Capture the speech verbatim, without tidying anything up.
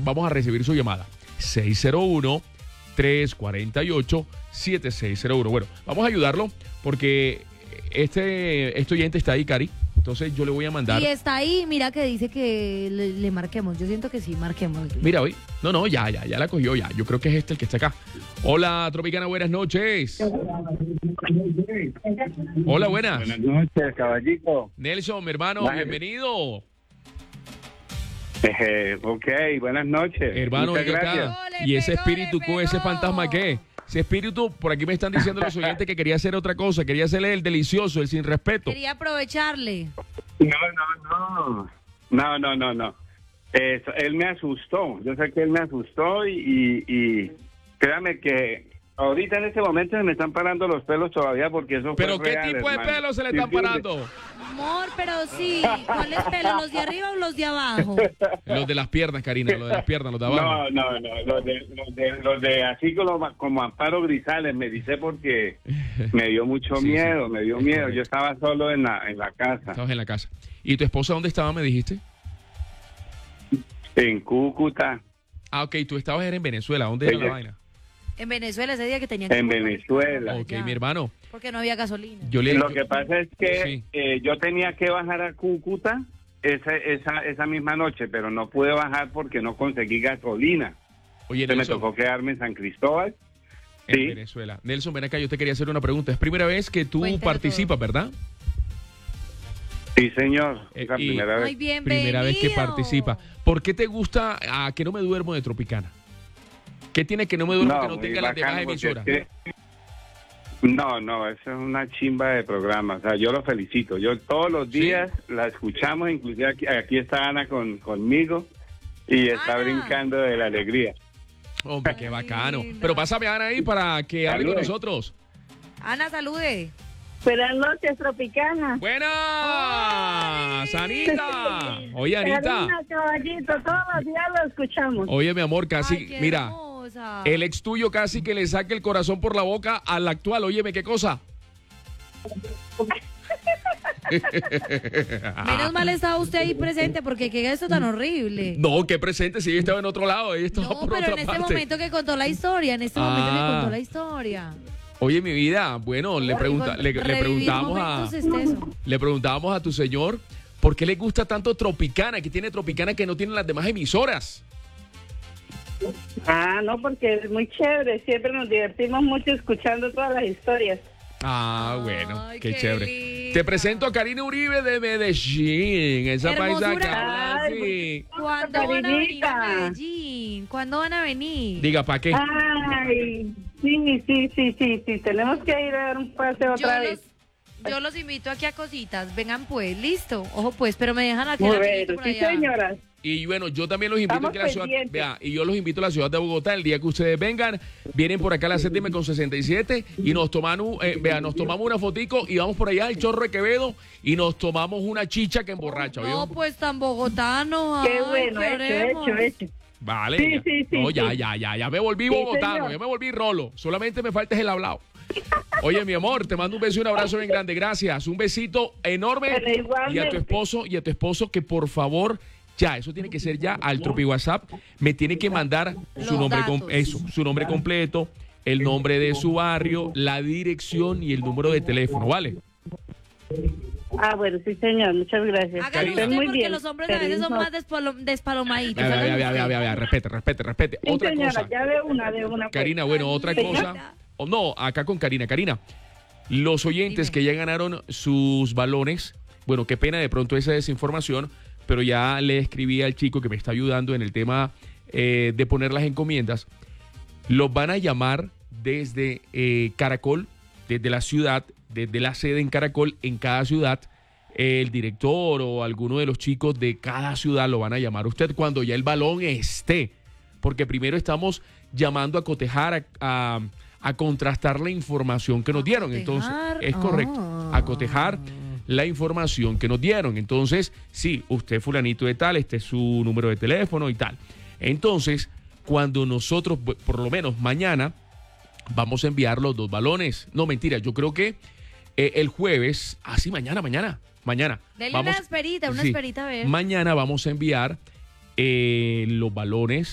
vamos a recibir su llamada. seis cero uno, tres cuatro ocho, siete seis cero uno. Bueno, vamos a ayudarlo porque este, este oyente está ahí, Cari. Entonces yo le voy a mandar. Y está ahí, mira que dice que le, le marquemos. Yo siento que sí, marquemos. Mira, hoy. No, no, ya, ya, ya la cogió ya. Yo creo que es este el que está acá. Hola, Tropicana, buenas noches. Hola, buenas. Buenas noches, caballito. Nelson, mi hermano, Vale. bienvenido. Eh, ok, buenas noches. Hermano, Muchas ven acá. gracias. Le ¿Y ese pegó, espíritu, le con ese pegó. fantasma qué? Ese espíritu, por aquí me están diciendo los oyentes que quería hacer otra cosa, quería hacerle el delicioso, el sin respeto. Quería aprovecharle. No, no, no. No, no, no, no. Eh, él me asustó. Yo sé que él me asustó y, y, y créame que ahorita en este momento se me están parando los pelos todavía porque eso ¿Pero fue qué real, tipo de hermano. pelos se le Sí, están sí, parando? Amor, pero sí. ¿Cuáles pelos? ¿Los de arriba o los de abajo? Los de las piernas, Karina, los de las piernas, los de abajo. No, no, no, los de, los de, los de así como, como Amparo Grisales, me dice porque me dio mucho Sí, miedo, sí, me dio es miedo. correcto. Yo estaba solo en la, en la casa, Estabas en la casa. ¿Y tu esposa dónde estaba, me dijiste? en Cúcuta, Ah, ok, tú estabas era en Venezuela. ¿Dónde era la Ella- vaina? En Venezuela ese día que tenían que en comprar Venezuela. para Ok, allá, mi hermano. Porque no había gasolina. Yo le Lo yo- que pasa es que Sí. eh, yo tenía que bajar a Cúcuta esa, esa, esa misma noche, pero no pude bajar porque no conseguí gasolina. Oye, Entonces me Nelson, tocó quedarme en San Cristóbal. en Sí. Venezuela. Nelson, ven acá, yo te quería hacer una pregunta. Es primera vez que tú Cuéntalo participas, ¿verdad? Sí, señor. Eh, Es la y- primera vez. Ay, bienvenido. Primera vez que participa. ¿Por qué te gusta a que no me duermo de Tropicana? ¿Qué tiene que no me duermo que no muy tenga las demás bacano porque emisoras? es que- No, no, eso es una chimba de programa. O sea, yo lo felicito. Yo todos los Sí. días la escuchamos, inclusive aquí, aquí está Ana con, conmigo y está Ana. brincando de la alegría. Hombre, qué Ay, bacano. linda. Pero pásame a Ana ahí para que hable con Saludos. nosotros. Ana, salude. Buenas noches, Tropicana. ¡Buenas! ¡Anita! Oye, Anita. Karina, caballito, todos los días lo escuchamos. Oye, mi amor, casi, Ay, qué mira, hermosa. el ex tuyo casi que le saque el corazón por la boca al actual. Óyeme, ¿qué cosa? Menos mal estaba usted ahí presente porque qué esto tan horrible. No, qué presente, si ella estaba en otro lado, ella estaba No, por pero otra en este parte. momento que contó la historia, en este momento que Ah. contó la historia. Oye, mi vida, bueno, le, pregunta, le, le Revivir preguntábamos a, momentos excesos. le preguntábamos a tu señor por qué le gusta tanto Tropicana, que tiene Tropicana que no tienen las demás emisoras. Ah, no, porque es muy chévere. Siempre nos divertimos mucho escuchando todas las historias. Ah, bueno, Ay, qué, qué chévere. linda. Te presento a Karina Uribe de Medellín, esa Hermosura. paisa que habla Ay, así. ¿Cuándo van a venir a Karinita. Medellín? ¿Cuándo van a venir? Diga, ¿para qué? Ay, sí, sí, sí, sí, sí. Tenemos que ir a dar un paseo Yo otra los, vez. yo los invito aquí a cositas. Vengan pues, listo. Ojo pues, pero me dejan aquí Muy el bueno, amiguito por sí, allá. señoras. Y bueno, yo también los invito Estamos aquí a la ciudad. pendientes. Vea, y yo los invito a la ciudad de Bogotá el día que ustedes vengan. Vienen por acá a la séptima con sesenta y siete y nos toman un- eh, vea, nos tomamos una fotico y vamos por allá al Chorro de Quevedo y nos tomamos una chicha que emborracha, ¿oyó? No, pues tan bogotano. Qué ay, bueno, hecho, queremos. hecho, hecho. Vale. Sí, ya. sí, sí, No, ya, sí. ya, ya, ya me volví Sí, bogotano, señor. ya me volví rolo. Solamente me falta el hablado. Oye, mi amor, te mando un beso y un abrazo bien grande. Gracias. Un besito enorme. Pero igualmente. Y a tu esposo, y a tu esposo que por favor, ya, eso tiene que ser ya al Tropi WhatsApp. Me tiene que mandar su Los nombre com- datos. eso, su nombre completo, el nombre de su barrio, la dirección y el número de teléfono, ¿vale? Ah, bueno, sí, señor. Muchas gracias. Hágalo Estén usted muy porque bien. los hombres a veces son Feliz más despalo- despalomaditos. Vea, vea, Hágalo vea, vea, usted. vea, vea, respete, respete, respete. Sí, Otra señora, cosa. ya de una, de una. pues. Karina, bueno, otra Ay, cosa. linda. Oh, no, acá con Karina. Karina, los oyentes Dime. que ya ganaron sus balones, bueno, qué pena de pronto esa desinformación, pero ya le escribí al chico que me está ayudando en el tema eh, de poner las encomiendas. Los van a llamar desde eh, Caracol, desde la ciudad, desde la sede en Caracol, en cada ciudad. El director o alguno de los chicos de cada ciudad lo van a llamar a usted cuando ya el balón esté. Porque primero estamos llamando a cotejar, a, a, a contrastar la información que nos ¿A dieron. cotejar? Entonces, es correcto. Ah. A cotejar la información que nos dieron. Entonces, sí, usted fulanito de tal, este es su número de teléfono y tal. Entonces, cuando nosotros, por lo menos mañana, vamos a enviar los dos balones. No, mentira, yo creo que eh, el jueves, ah, sí, mañana, mañana, mañana. Dele vamos, una esperita, una sí, esperita a ver. Mañana vamos a enviar eh, los balones